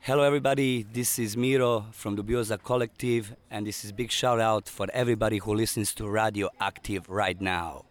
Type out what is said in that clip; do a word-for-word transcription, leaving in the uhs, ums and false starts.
Hello, everybody. This is Miro from Dubiosa Collective, and this is big shout out for everybody who listens to Radio Active right now.